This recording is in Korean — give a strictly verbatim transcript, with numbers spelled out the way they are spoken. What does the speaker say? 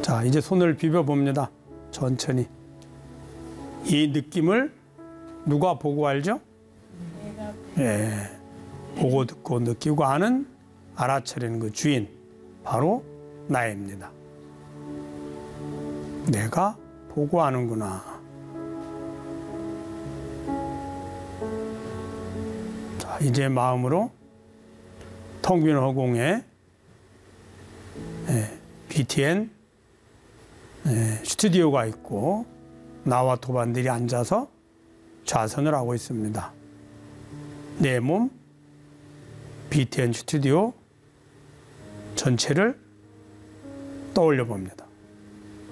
자, 이제 손을 비벼 봅니다. 천천히. 이 느낌을 누가 보고 알죠? 예, 보고 듣고 느끼고 아는 알아차리는 그 주인, 바로 나입니다. 내가 보고 아는구나. 자, 이제 마음으로 텅 빈 허공에 예, 비티엔 예, 스튜디오가 있고 나와 도반들이 앉아서 좌선을 하고 있습니다. 내 몸 비티엔 스튜디오 전체를 떠올려 봅니다.